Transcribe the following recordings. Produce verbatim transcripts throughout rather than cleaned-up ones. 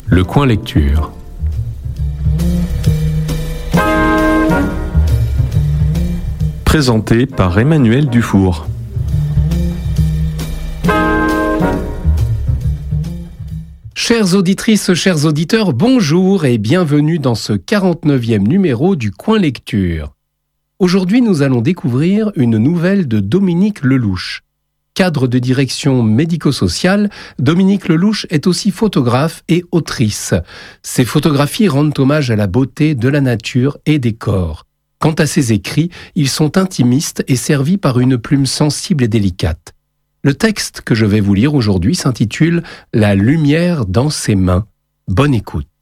Le coin lecture. Présenté par Emmanuel Dufour. Chères auditrices, chers auditeurs, bonjour et bienvenue dans ce quarante-neuvième numéro du Coin Lecture. Aujourd'hui, nous allons découvrir une nouvelle de Dominique Lelouch. Cadre de direction médico-sociale, Dominique Lelouch est aussi photographe et autrice. Ses photographies rendent hommage à la beauté de la nature et des corps. Quant à ses écrits, ils sont intimistes et servis par une plume sensible et délicate. Le texte que je vais vous lire aujourd'hui s'intitule « La lumière dans ses mains ». Bonne écoute.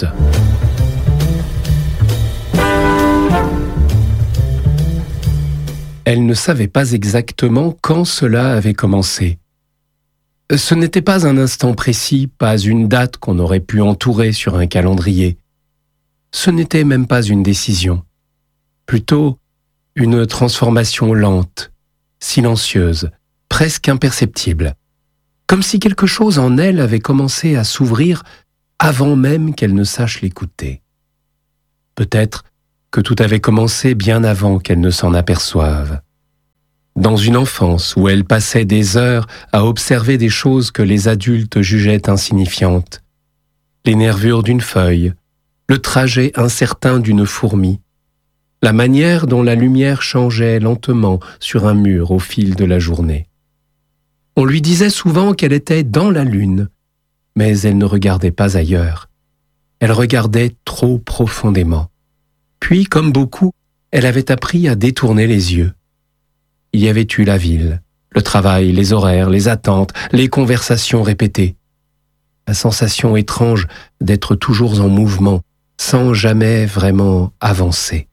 Elle ne savait pas exactement quand cela avait commencé. Ce n'était pas un instant précis, pas une date qu'on aurait pu entourer sur un calendrier. Ce n'était même pas une décision. Plutôt une transformation lente, silencieuse, presque imperceptible. Comme si quelque chose en elle avait commencé à s'ouvrir avant même qu'elle ne sache l'écouter. Peut-être que tout avait commencé bien avant qu'elle ne s'en aperçoive. Dans une enfance où elle passait des heures à observer des choses que les adultes jugeaient insignifiantes. Les nervures d'une feuille, le trajet incertain d'une fourmi, la manière dont la lumière changeait lentement sur un mur au fil de la journée. On lui disait souvent qu'elle était dans la lune, mais elle ne regardait pas ailleurs. Elle regardait trop profondément. Puis, comme beaucoup, elle avait appris à détourner les yeux. Il y avait eu la ville, le travail, les horaires, les attentes, les conversations répétées. La sensation étrange d'être toujours en mouvement, sans jamais vraiment avancer.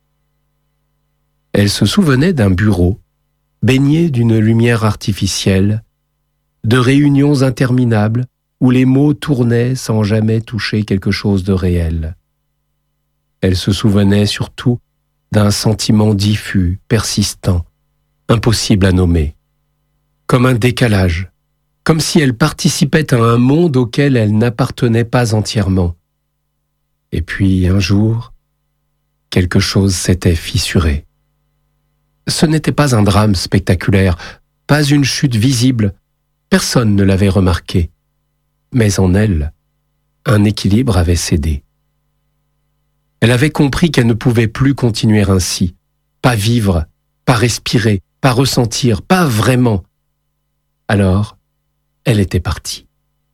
Elle se souvenait d'un bureau, baigné d'une lumière artificielle, de réunions interminables où les mots tournaient sans jamais toucher quelque chose de réel. Elle se souvenait surtout d'un sentiment diffus, persistant, impossible à nommer, comme un décalage, comme si elle participait à un monde auquel elle n'appartenait pas entièrement. Et puis, un jour, quelque chose s'était fissuré. Ce n'était pas un drame spectaculaire, pas une chute visible, personne ne l'avait remarqué. Mais en elle, un équilibre avait cédé. Elle avait compris qu'elle ne pouvait plus continuer ainsi, pas vivre, pas respirer, pas ressentir, pas vraiment. Alors, elle était partie.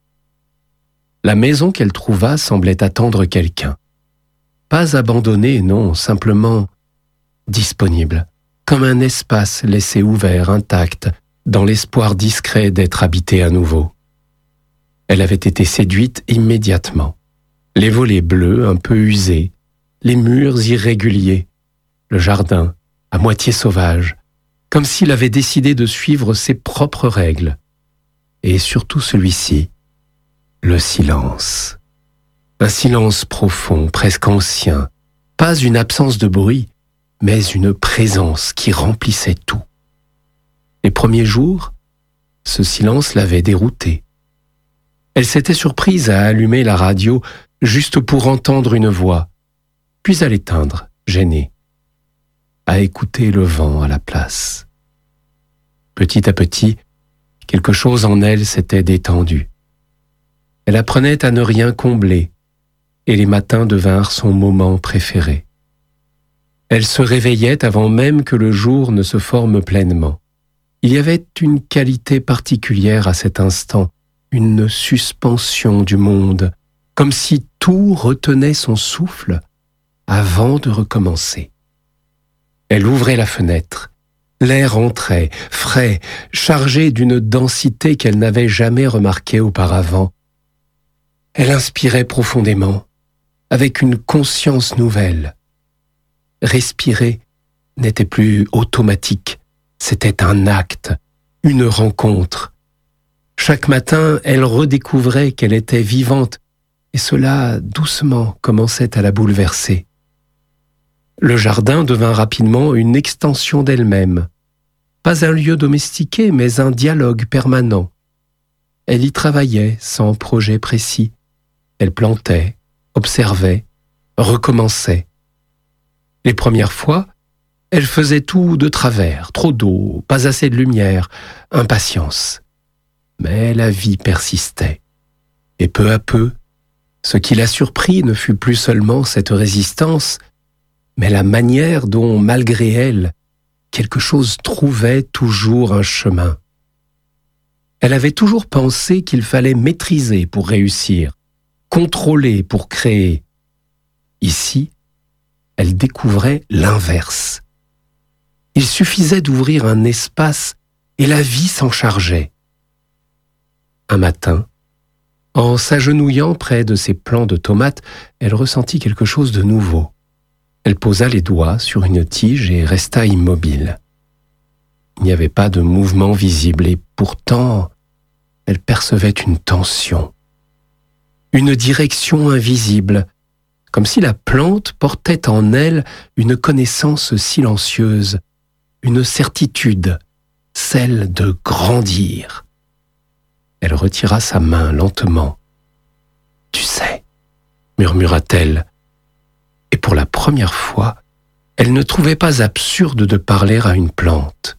La maison qu'elle trouva semblait attendre quelqu'un. Pas abandonnée, non, simplement disponible, comme un espace laissé ouvert, intact, dans l'espoir discret d'être habité à nouveau. Elle avait été séduite immédiatement. Les volets bleus un peu usés, les murs irréguliers, le jardin à moitié sauvage, comme s'il avait décidé de suivre ses propres règles. Et surtout celui-ci, le silence. Un silence profond, presque ancien, pas une absence de bruit, mais une présence qui remplissait tout. Les premiers jours, ce silence l'avait déroutée. Elle s'était surprise à allumer la radio juste pour entendre une voix, puis à l'éteindre, gênée, à écouter le vent à la place. Petit à petit, quelque chose en elle s'était détendu. Elle apprenait à ne rien combler, et les matins devinrent son moment préféré. Elle se réveillait avant même que le jour ne se forme pleinement. Il y avait une qualité particulière à cet instant, une suspension du monde, comme si tout retenait son souffle avant de recommencer. Elle ouvrait la fenêtre. L'air entrait, frais, chargé d'une densité qu'elle n'avait jamais remarquée auparavant. Elle inspirait profondément, avec une conscience nouvelle. Respirer n'était plus automatique, c'était un acte, une rencontre. Chaque matin, elle redécouvrait qu'elle était vivante, et cela, doucement, commençait à la bouleverser. Le jardin devint rapidement une extension d'elle-même. Pas un lieu domestiqué, mais un dialogue permanent. Elle y travaillait sans projet précis. Elle plantait, observait, recommençait. Les premières fois, elle faisait tout de travers, trop d'eau, pas assez de lumière, impatience. Mais la vie persistait. Et peu à peu, ce qui la surprit ne fut plus seulement cette résistance, mais la manière dont, malgré elle, quelque chose trouvait toujours un chemin. Elle avait toujours pensé qu'il fallait maîtriser pour réussir, contrôler pour créer. Ici, elle découvrait l'inverse. Il suffisait d'ouvrir un espace et la vie s'en chargeait. Un matin, en s'agenouillant près de ses plants de tomates, elle ressentit quelque chose de nouveau. Elle posa les doigts sur une tige et resta immobile. Il n'y avait pas de mouvement visible et pourtant, elle percevait une tension, une direction invisible, comme si la plante portait en elle une connaissance silencieuse, une certitude, celle de grandir. Elle retira sa main lentement. « Tu sais » murmura-t-elle, et pour la première fois, elle ne trouvait pas absurde de parler à une plante.